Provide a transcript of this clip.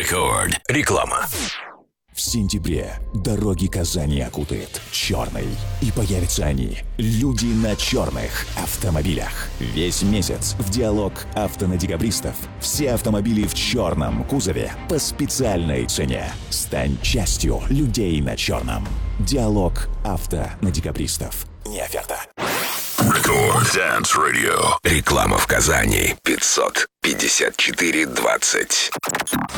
Рекорд. Реклама. В сентябре дороги Казани окутает черный. И появятся они, люди на черных автомобилях. Весь месяц в диалог авто на декабристов. Все автомобили в черном кузове по специальной цене. Стань частью людей на черном. Диалог авто на декабристов. Не оферта. Рекорд Dance Radio. Реклама в Казани. 554-20.